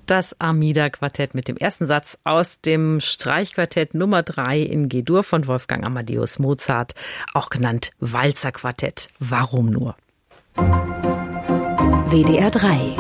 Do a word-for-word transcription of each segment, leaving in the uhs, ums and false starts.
Das Armida-Quartett mit dem ersten Satz aus dem Streichquartett Nummer drei in G-Dur von Wolfgang Amadeus Mozart, auch genannt Walzerquartett. Warum nur? W D R drei.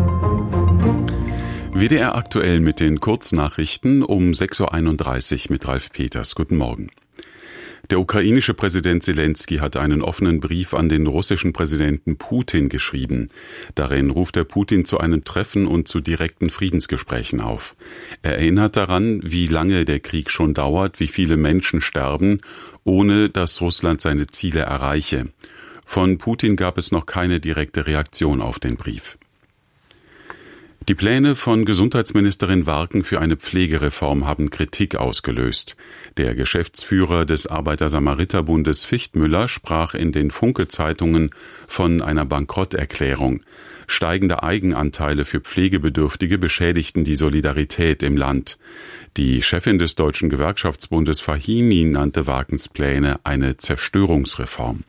W D R aktuell mit den Kurznachrichten um sechs Uhr einunddreißig mit Ralf Peters. Guten Morgen. Der ukrainische Präsident Selenskyj hat einen offenen Brief an den russischen Präsidenten Putin geschrieben. Darin ruft er Putin zu einem Treffen und zu direkten Friedensgesprächen auf. Er erinnert daran, wie lange der Krieg schon dauert, wie viele Menschen sterben, ohne dass Russland seine Ziele erreiche. Von Putin gab es noch keine direkte Reaktion auf den Brief. Die Pläne von Gesundheitsministerin Warken für eine Pflegereform haben Kritik ausgelöst. Der Geschäftsführer des Arbeiter-Samariter-Bundes Fichtmüller sprach in den Funke-Zeitungen von einer Bankrotterklärung. Steigende Eigenanteile für Pflegebedürftige beschädigten die Solidarität im Land. Die Chefin des Deutschen Gewerkschaftsbundes Fahimi nannte Warkens Pläne eine Zerstörungsreform.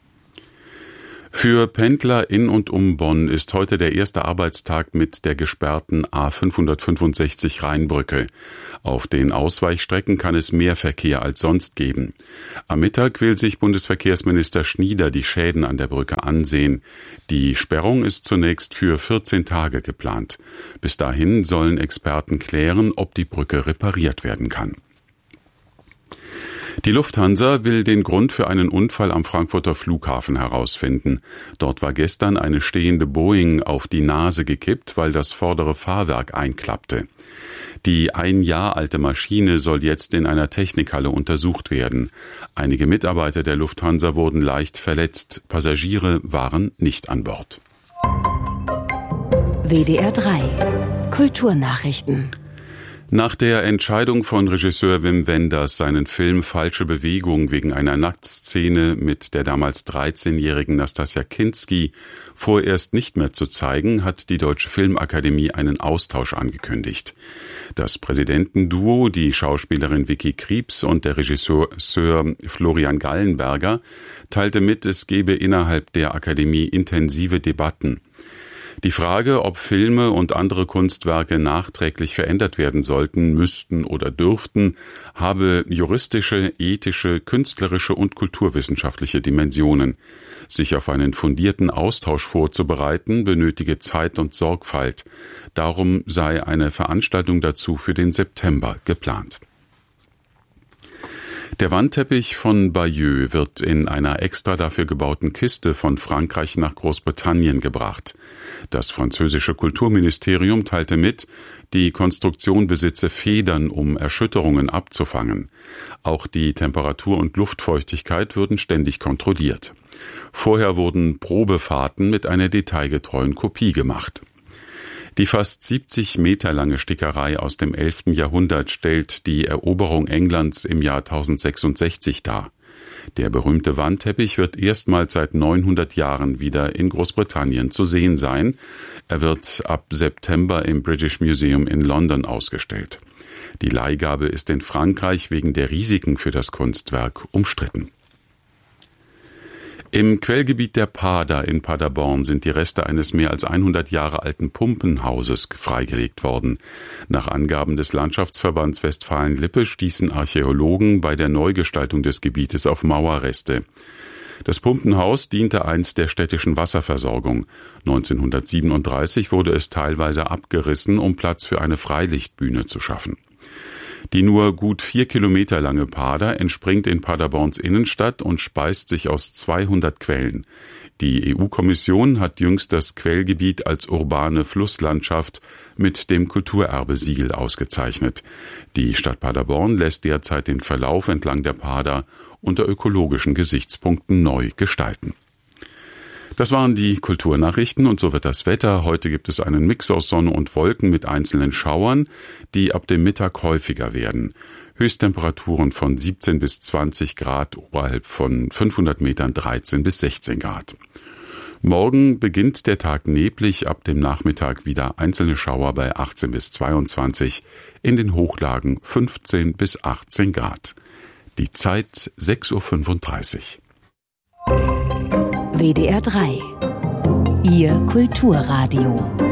Für Pendler in und um Bonn ist heute der erste Arbeitstag mit der gesperrten A fünfhundertfünfundsechzig Rheinbrücke. Auf den Ausweichstrecken kann es mehr Verkehr als sonst geben. Am Mittag will sich Bundesverkehrsminister Schnieder die Schäden an der Brücke ansehen. Die Sperrung ist zunächst für vierzehn Tage geplant. Bis dahin sollen Experten klären, ob die Brücke repariert werden kann. Die Lufthansa will den Grund für einen Unfall am Frankfurter Flughafen herausfinden. Dort war gestern eine stehende Boeing auf die Nase gekippt, weil das vordere Fahrwerk einklappte. Die ein Jahr alte Maschine soll jetzt in einer Technikhalle untersucht werden. Einige Mitarbeiter der Lufthansa wurden leicht verletzt. Passagiere waren nicht an Bord. W D R drei. Kulturnachrichten. Nach der Entscheidung von Regisseur Wim Wenders, seinen Film Falsche Bewegung wegen einer Nacktszene mit der damals dreizehnjährigen Nastassja Kinski vorerst nicht mehr zu zeigen, hat die Deutsche Filmakademie einen Austausch angekündigt. Das Präsidentenduo, die Schauspielerin Vicky Krieps und der Regisseur Florian Gallenberger, teilte mit, es gebe innerhalb der Akademie intensive Debatten. Die Frage, ob Filme und andere Kunstwerke nachträglich verändert werden sollten, müssten oder dürften, habe juristische, ethische, künstlerische und kulturwissenschaftliche Dimensionen. Sich auf einen fundierten Austausch vorzubereiten, benötige Zeit und Sorgfalt. Darum sei eine Veranstaltung dazu für den September geplant. Der Wandteppich von Bayeux wird in einer extra dafür gebauten Kiste von Frankreich nach Großbritannien gebracht. Das französische Kulturministerium teilte mit, die Konstruktion besitze Federn, um Erschütterungen abzufangen. Auch die Temperatur und Luftfeuchtigkeit würden ständig kontrolliert. Vorher wurden Probefahrten mit einer detailgetreuen Kopie gemacht. Die fast siebzig Meter lange Stickerei aus dem elften Jahrhundert stellt die Eroberung Englands im Jahr tausendsechsundsechzig dar. Der berühmte Wandteppich wird erstmals seit neunhundert Jahren wieder in Großbritannien zu sehen sein. Er wird ab September im British Museum in London ausgestellt. Die Leihgabe ist in Frankreich wegen der Risiken für das Kunstwerk umstritten. Im Quellgebiet der Pader in Paderborn sind die Reste eines mehr als hundert Jahre alten Pumpenhauses freigelegt worden. Nach Angaben des Landschaftsverbands Westfalen-Lippe stießen Archäologen bei der Neugestaltung des Gebietes auf Mauerreste. Das Pumpenhaus diente einst der städtischen Wasserversorgung. neunzehnhundertsiebenunddreißig wurde es teilweise abgerissen, um Platz für eine Freilichtbühne zu schaffen. Die nur gut vier Kilometer lange Pader entspringt in Paderborns Innenstadt und speist sich aus zweihundert Quellen. Die E U-Kommission hat jüngst das Quellgebiet als urbane Flusslandschaft mit dem Kulturerbe-Siegel ausgezeichnet. Die Stadt Paderborn lässt derzeit den Verlauf entlang der Pader unter ökologischen Gesichtspunkten neu gestalten. Das waren die Kulturnachrichten und so wird das Wetter. Heute gibt es einen Mix aus Sonne und Wolken mit einzelnen Schauern, die ab dem Mittag häufiger werden. Höchsttemperaturen von siebzehn bis zwanzig Grad, oberhalb von fünfhundert Metern dreizehn bis sechzehn Grad. Morgen beginnt der Tag neblig, ab dem Nachmittag wieder einzelne Schauer bei achtzehn bis zweiundzwanzig, in den Hochlagen fünfzehn bis achtzehn Grad. Die Zeit sechs Uhr fünfunddreißig. W D R drei. Ihr Kulturradio.